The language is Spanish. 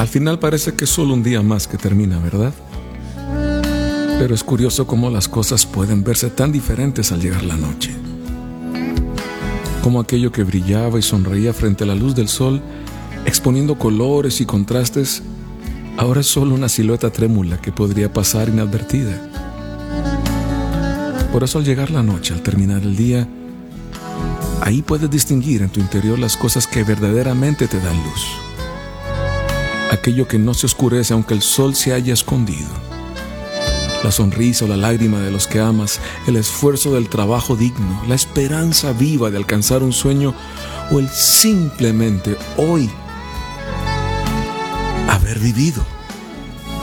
final parece que es solo un día más que termina, ¿verdad? Pero es curioso cómo las cosas pueden verse tan diferentes al llegar la noche. Como aquello que brillaba y sonreía frente a la luz del sol, exponiendo colores y contrastes, ahora es solo una silueta trémula que podría pasar inadvertida. Por eso al llegar la noche, al terminar el día, ahí puedes distinguir en tu interior las cosas que verdaderamente te dan luz. Aquello que no se oscurece aunque el sol se haya escondido. La sonrisa o la lágrima de los que amas, el esfuerzo del trabajo digno, la esperanza viva de alcanzar un sueño o el simplemente hoy haber vivido.